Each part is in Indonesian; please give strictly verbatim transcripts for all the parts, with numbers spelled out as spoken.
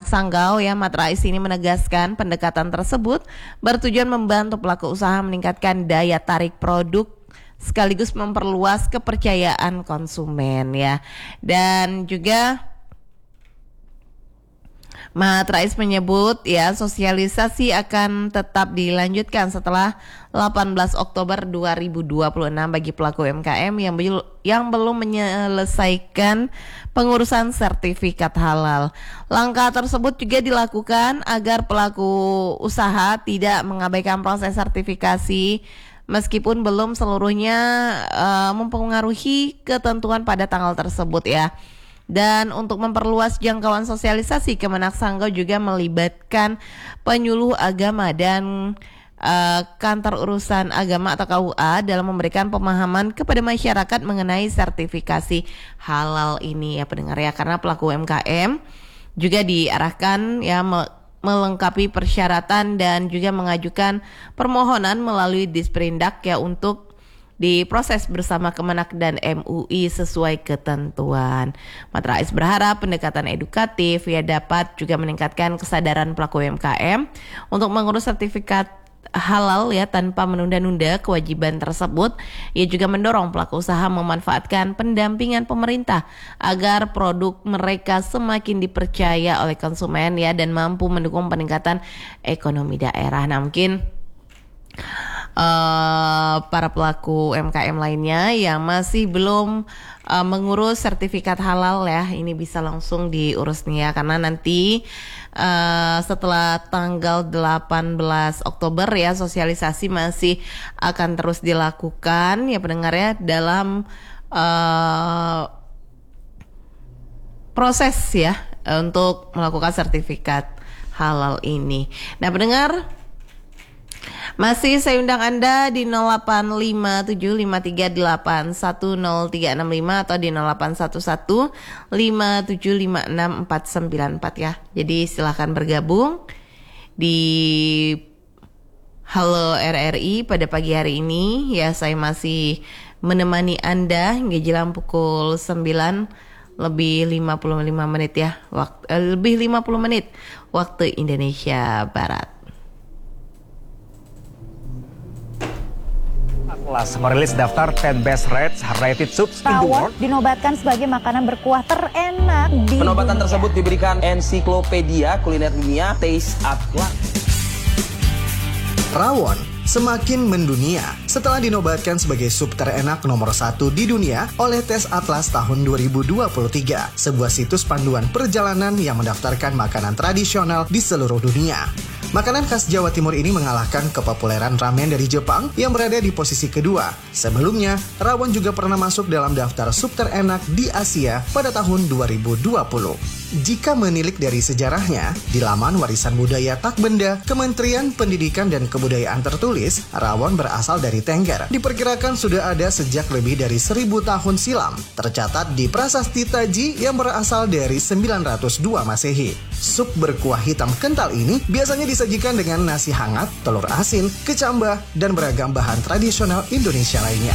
Sanggau ya, Mat Rais ini menegaskan pendekatan tersebut bertujuan membantu pelaku usaha meningkatkan daya tarik produk sekaligus memperluas kepercayaan konsumen ya. Dan juga Mat Rais menyebut ya, sosialisasi akan tetap dilanjutkan setelah delapan belas Oktober dua ribu dua puluh enam bagi pelaku U M K M yang bel- yang belum menyelesaikan pengurusan sertifikat halal. Langkah tersebut juga dilakukan agar pelaku usaha tidak mengabaikan proses sertifikasi meskipun belum seluruhnya uh, mempengaruhi ketentuan pada tanggal tersebut ya. Dan untuk memperluas jangkauan sosialisasi, Kemenak Sanggau juga melibatkan penyuluh agama dan uh, kantor urusan agama atau K U A dalam memberikan pemahaman kepada masyarakat mengenai sertifikasi halal ini ya pendengar ya, karena pelaku U M K M juga diarahkan ya me- melengkapi persyaratan dan juga mengajukan permohonan melalui Disperindak ya untuk diproses bersama Kemenak dan M U I sesuai ketentuan. Mat Rais berharap pendekatan edukatif ya dapat juga meningkatkan kesadaran pelaku U M K M untuk mengurus sertifikat halal ya tanpa menunda-nunda kewajiban tersebut. Ia juga mendorong pelaku usaha memanfaatkan pendampingan pemerintah agar produk mereka semakin dipercaya oleh konsumen ya dan mampu mendukung peningkatan ekonomi daerah. Nah, mungkin Uh, para pelaku U M K M lainnya yang masih belum uh, mengurus sertifikat halal ya, ini bisa langsung diurus nih ya, karena nanti uh, setelah tanggal delapan belas Oktober ya, sosialisasi masih akan terus dilakukan ya pendengar ya dalam uh, proses ya untuk melakukan sertifikat halal ini. Nah pendengar, masih saya undang Anda di nol delapan lima tujuh lima tiga delapan satu nol tiga enam lima atau di nol delapan satu satu lima tujuh lima enam empat sembilan empat ya. Jadi silakan bergabung di Halo R R I pada pagi hari ini ya. Saya masih menemani Anda hingga jelang pukul sembilan lebih lima puluh lima menit ya. Waktu eh, lebih lima puluh menit waktu Indonesia Barat. Atlas merilis daftar sepuluh Best Rated Soups in the World. Dinobatkan sebagai makanan berkuah terenak di Penobatan dunia. tersebut diberikan Ensiklopedia Kuliner Dunia Taste Atlas. Rawon semakin mendunia setelah dinobatkan sebagai sup terenak nomor satu di dunia oleh Tes Atlas tahun dua ribu dua puluh tiga, sebuah situs panduan perjalanan yang mendaftarkan makanan tradisional di seluruh dunia. Makanan khas Jawa Timur ini mengalahkan kepopuleran ramen dari Jepang yang berada di posisi kedua. Sebelumnya, rawon juga pernah masuk dalam daftar sup terenak di Asia pada tahun dua ribu dua puluh. Jika menilik dari sejarahnya, di laman warisan budaya tak benda Kementerian Pendidikan dan Kebudayaan tertulis, rawon berasal dari Tengger. Diperkirakan sudah ada sejak lebih dari seribu tahun silam. Tercatat di Prasasti Taji yang berasal dari sembilan ratus dua Masehi. Sup berkuah hitam kental ini biasanya disajikan dengan nasi hangat, telur asin, kecambah, dan beragam bahan tradisional Indonesia lainnya.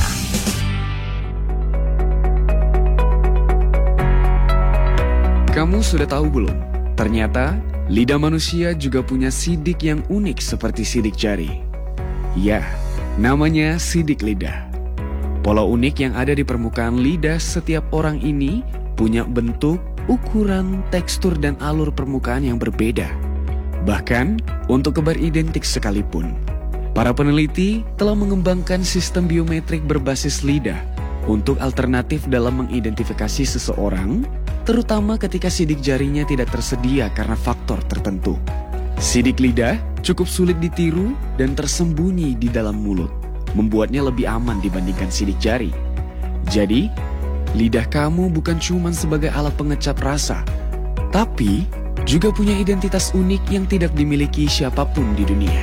Kamu sudah tahu belum? Ternyata lidah manusia juga punya sidik yang unik seperti sidik jari. Ya, namanya sidik lidah. Pola unik yang ada di permukaan lidah setiap orang ini punya bentuk, ukuran, tekstur, dan alur permukaan yang berbeda. Bahkan untuk kembar identik sekalipun. Para peneliti telah mengembangkan sistem biometrik berbasis lidah untuk alternatif dalam mengidentifikasi seseorang, terutama ketika sidik jarinya tidak tersedia karena faktor tertentu. Sidik lidah cukup sulit ditiru dan tersembunyi di dalam mulut, membuatnya lebih aman dibandingkan sidik jari. Jadi, lidah kamu bukan cuma sebagai alat pengecap rasa, tapi juga punya identitas unik yang tidak dimiliki siapapun di dunia.